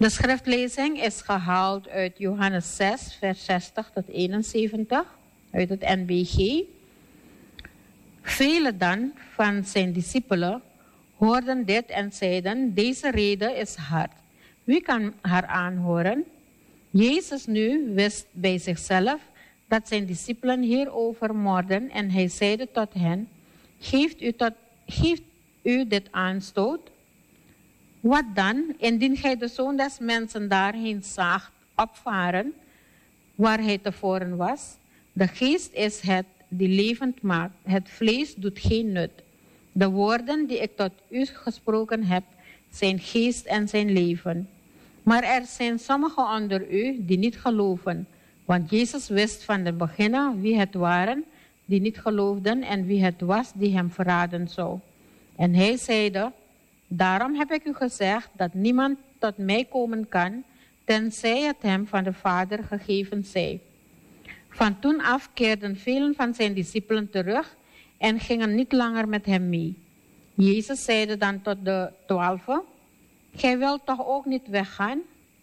De schriftlezing is gehaald uit Johannes 6, vers 60 tot 71, uit het NBG. Velen dan van zijn discipelen hoorden dit en zeiden, deze rede is hard. Wie kan haar aanhoren? Jezus nu wist bij zichzelf dat zijn discipelen hierover morden en hij zeide tot hen, geeft u dit aanstoot? Wat dan, indien gij de Zoon des Mensen daarheen zaagt opvaren, waar hij tevoren was? De geest is het die levend maakt, het vlees doet geen nut. De woorden die ik tot u gesproken heb, zijn geest en zijn leven. Maar er zijn sommigen onder u die niet geloven, want Jezus wist van de beginnen wie het waren die niet geloofden en wie het was die hem verraden zou. En hij zeide, daarom heb ik u gezegd dat niemand tot mij komen kan, tenzij het hem van de Vader gegeven zij. Van toen af keerden velen van zijn discipelen terug en gingen niet langer met hem mee. Jezus zeide dan tot de 12, gij wilt toch ook niet weggaan?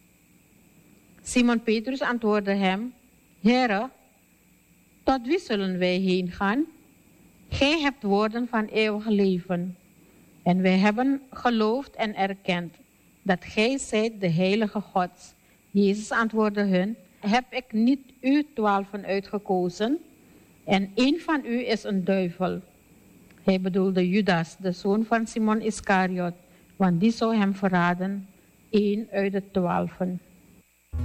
Simon Petrus antwoordde hem, Heere, tot wie zullen wij heen gaan? Gij hebt woorden van eeuwig leven. En wij hebben geloofd en erkend dat gij zijt de heilige Gods. Jezus antwoordde hun, heb ik niet u 12 uitgekozen? En een van u is een duivel. Hij bedoelde Judas, de zoon van Simon Iscariot, want die zou hem verraden, 1 uit de 12.